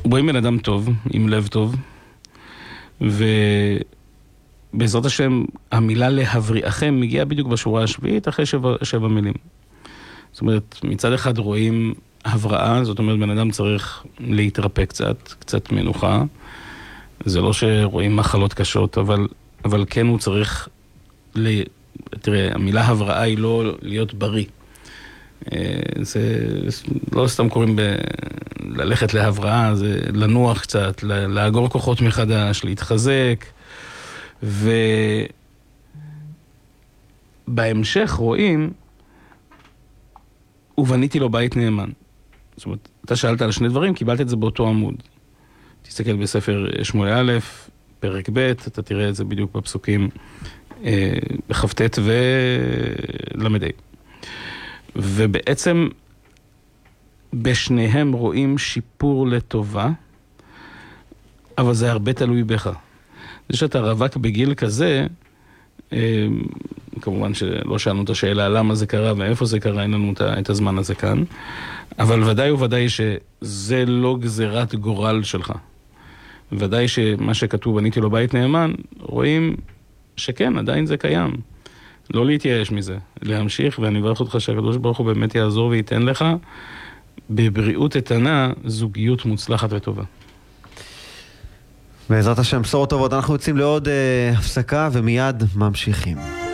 רואים בן אדם טוב, עם לב טוב, ובעזרת השם, המילה להבריאכם מגיעה בדיוק בשורה השביעית, אחרי 7 מילים. זאת אומרת, מצד אחד רואים הבראה, זאת אומרת, בן אדם צריך להתרפא קצת מנוחה. זה לא שרואים מחלות קשות, אבל כן הוא צריך, תראה, המילה הבראה היא לא להיות בריא. זה לא סתם קוראים ללכת להבראה, זה לנוח קצת, לאגור כוחות מחדש, להתחזק, ובהמשך רואים, ובניתי לו בית נאמן. זאת אומרת, אתה שאלת על 2 דברים, קיבלת את זה באותו עמוד. תסתכל בספר שמואל א', פרק ב', אתה תראה את זה בדיוק בפסוקים בכ"ט ולמדי. ובעצם בשניהם רואים שיפור לטובה, אבל זה הרבה תלוי בך. זה שאתה רווק בגיל כזה, כמובן שלא שאלנו את השאלה למה זה קרה ואיפה זה קרה, אין לנו את הזמן הזה כאן, אבל ודאי וודאי שזה לא גזירת גורל שלך. ודאי שמה שכתוב בניתי לו בית נאמן, רואים שכן, עדיין זה קיים. לא להתייאש מזה, להמשיך, ואני מברך אותך שהקדוש ברוך הוא באמת יעזור וייתן לך בבריאות איתנה, זוגיות מוצלחת וטובה. בעזרת השם, בשורות טובות. אנחנו יוצאים לעוד הפסקה ומיד ממשיכים.